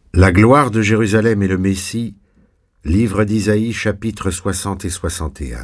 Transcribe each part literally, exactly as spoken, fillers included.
La gloire de Jérusalem et le Messie, livre d'Isaïe, chapitres soixante et soixante et un.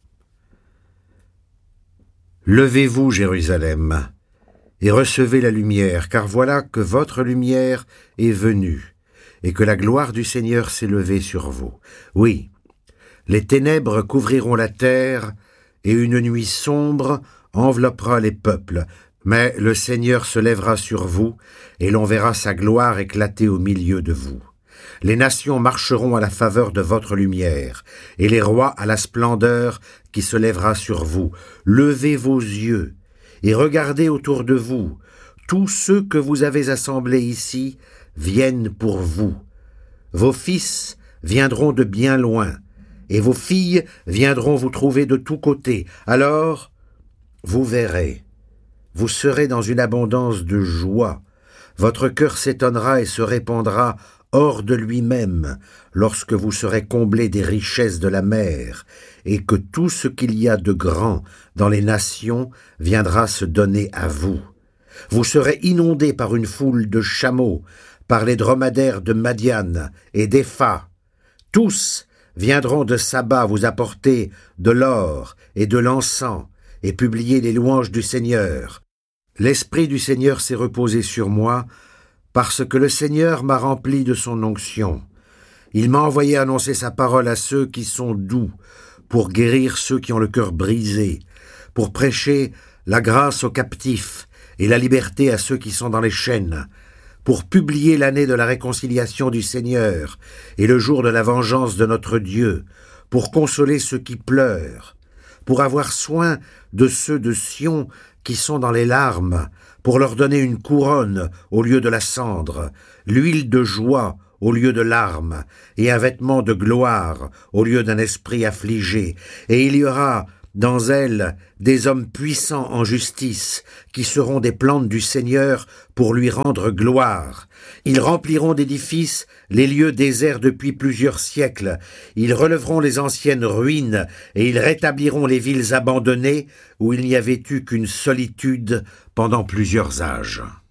Levez-vous, Jérusalem, et recevez la lumière, car voilà que votre lumière est venue, et que la gloire du Seigneur s'est levée sur vous. Oui, les ténèbres couvriront la terre, et une nuit sombre enveloppera les peuples, mais le Seigneur se lèvera sur vous, et l'on verra sa gloire éclater au milieu de vous. Les nations marcheront à la faveur de votre lumière, et les rois à la splendeur qui se lèvera sur vous. Levez vos yeux, et regardez autour de vous. Tous ceux que vous avez assemblés ici viennent pour vous. Vos fils viendront de bien loin, et vos filles viendront vous trouver de tous côtés. Alors, vous verrez. Vous serez dans une abondance de joie. Votre cœur s'étonnera et se répandra hors de lui-même lorsque vous serez comblés des richesses de la mer et que tout ce qu'il y a de grand dans les nations viendra se donner à vous. Vous serez inondés par une foule de chameaux, par les dromadaires de Madian et d'Épha. Tous viendront de Saba vous apporter de l'or et de l'encens et publier les louanges du Seigneur. L'Esprit du Seigneur s'est reposé sur moi, parce que le Seigneur m'a rempli de son onction. Il m'a envoyé annoncer sa parole à ceux qui sont doux, pour guérir ceux qui ont le cœur brisé, pour prêcher la grâce aux captifs et la liberté à ceux qui sont dans les chaînes, pour publier l'année de la réconciliation du Seigneur et le jour de la vengeance de notre Dieu, pour consoler ceux qui pleurent, pour avoir soin de ceux de Sion qui sont dans les larmes, pour leur donner une couronne au lieu de la cendre, l'huile de joie au lieu de larmes, et un vêtement de gloire au lieu d'un esprit affligé. Et il y aura dans elle des hommes puissants en justice, qui seront des plantes du Seigneur pour lui rendre gloire. Ils rempliront d'édifices les lieux déserts depuis plusieurs siècles. Ils relèveront les anciennes ruines et ils rétabliront les villes abandonnées où il n'y avait eu qu'une solitude pendant plusieurs âges.